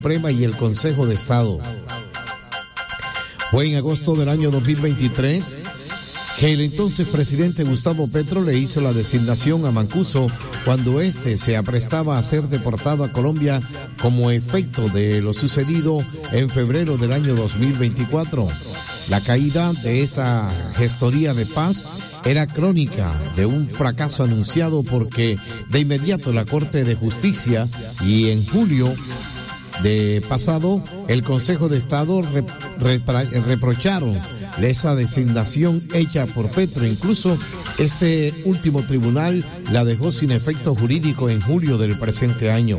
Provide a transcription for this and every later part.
Suprema y el Consejo de Estado. Fue en agosto del año 2023 que el entonces presidente Gustavo Petro le hizo la designación a Mancuso cuando éste se aprestaba a ser deportado a Colombia como efecto de lo sucedido en febrero del año 2024. La caída de esa gestoría de paz era crónica de un fracaso anunciado porque de inmediato la Corte de Justicia y en julio de pasado, el Consejo de Estado reprocharon esa designación hecha por Petro. Incluso este último tribunal la dejó sin efecto jurídico en julio del presente año.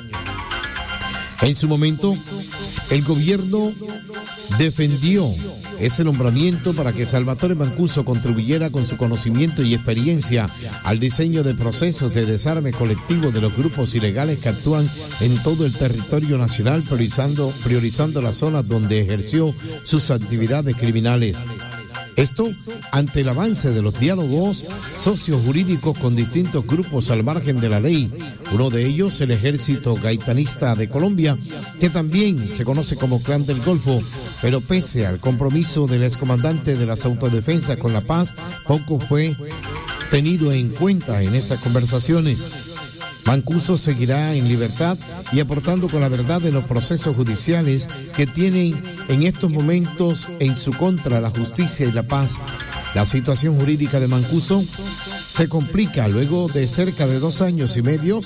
En su momento, el gobierno defendió ese nombramiento para que Salvatore Mancuso contribuyera con su conocimiento y experiencia al diseño de procesos de desarme colectivo de los grupos ilegales que actúan en todo el territorio nacional, priorizando las zonas donde ejerció sus actividades criminales. Esto ante el avance de los diálogos sociojurídicos con distintos grupos al margen de la ley. Uno de ellos, el Ejército Gaitanista de Colombia, que también se conoce como Clan del Golfo, pero pese al compromiso del excomandante de las autodefensas con la paz, poco fue tenido en cuenta en esas conversaciones. Mancuso seguirá en libertad y aportando con la verdad de los procesos judiciales que tienen en estos momentos en su contra la justicia y la paz. La situación jurídica de Mancuso se complica luego de cerca de 2 años y medio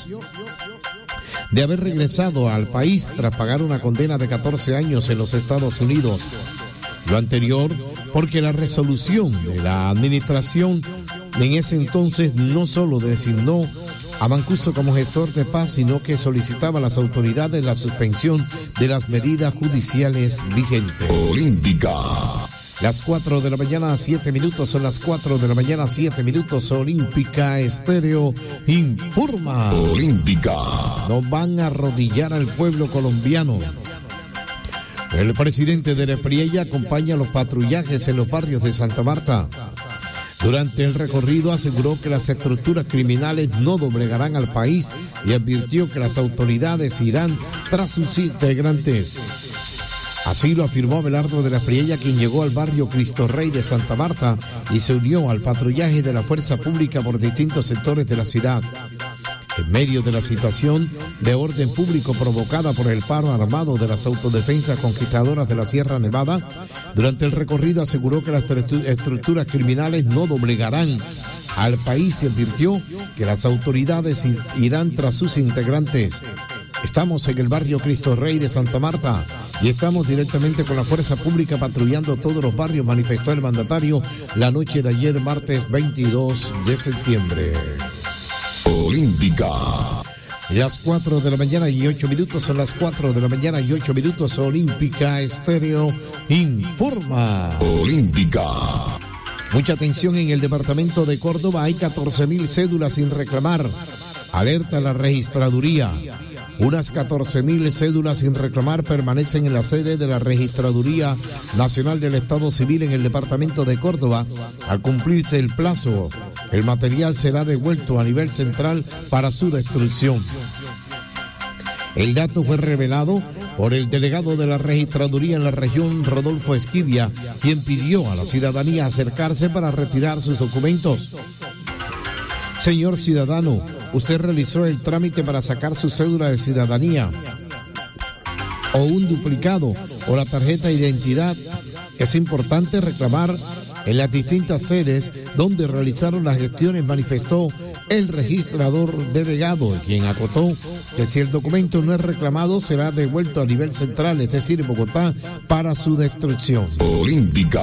de haber regresado al país tras pagar una condena de 14 años en los Estados Unidos. Lo anterior porque la resolución de la administración en ese entonces no solo designó a Mancuso como gestor de paz, sino que solicitaba a las autoridades la suspensión de las medidas judiciales vigentes. Olímpica. Las 4 de la mañana, 7 minutos, son las 4 de la mañana, 7 minutos, Olímpica Estéreo informa. Olímpica. No van a arrodillar al pueblo colombiano. El presidente de la Espriella acompaña los patrullajes en los barrios de Santa Marta. Durante el recorrido aseguró que las estructuras criminales no doblegarán al país y advirtió que las autoridades irán tras sus integrantes. Así lo afirmó Abelardo de la Espriella, quien llegó al barrio Cristo Rey de Santa Marta y se unió al patrullaje de la fuerza pública por distintos sectores de la ciudad. En medio de la situación de orden público provocada por el paro armado de las autodefensas conquistadoras de la Sierra Nevada, durante el recorrido aseguró que las estructuras criminales no doblegarán al país y advirtió que las autoridades irán tras sus integrantes. Estamos en el barrio Cristo Rey de Santa Marta y estamos directamente con la fuerza pública patrullando todos los barrios, manifestó el mandatario la noche de ayer, martes 22 de septiembre. Olímpica. Las 4 de la mañana y 8 minutos, son las 4 de la mañana y 8 minutos, Olímpica Estéreo informa. Olímpica. Mucha atención en el departamento de Córdoba, hay 14.000 cédulas sin reclamar. Alerta la registraduría. Unas 14.000 cédulas sin reclamar permanecen en la sede de la Registraduría Nacional del Estado Civil en el departamento de Córdoba. Al cumplirse el plazo, el material será devuelto a nivel central para su destrucción. El dato fue revelado por el delegado de la Registraduría en la región, Rodolfo Esquivia, quien pidió a la ciudadanía acercarse para retirar sus documentos. Señor ciudadano, usted realizó el trámite para sacar su cédula de ciudadanía o un duplicado o la tarjeta de identidad. Es importante reclamar en las distintas sedes donde realizaron las gestiones, manifestó el registrador delegado, quien acotó que si el documento no es reclamado será devuelto a nivel central, es decir, Bogotá, para su destrucción. Olímpica.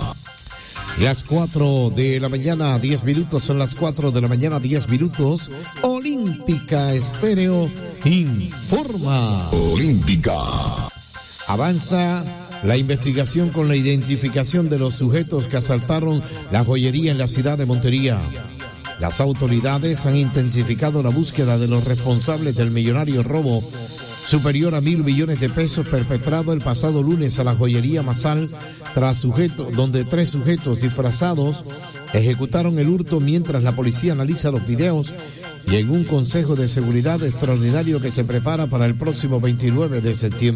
Las 4 de la mañana, 10 minutos, son las 4 de la mañana, 10 minutos. Olímpica Estéreo informa. Olímpica. Avanza la investigación con la identificación de los sujetos que asaltaron la joyería en la ciudad de Montería. Las autoridades han intensificado la búsqueda de los responsables del millonario robo superior a 1.000 millones de pesos perpetrado el pasado lunes a la joyería Masal, donde 3 sujetos disfrazados ejecutaron el hurto mientras la policía analiza los videos y en un Consejo de Seguridad extraordinario que se prepara para el próximo 29 de septiembre.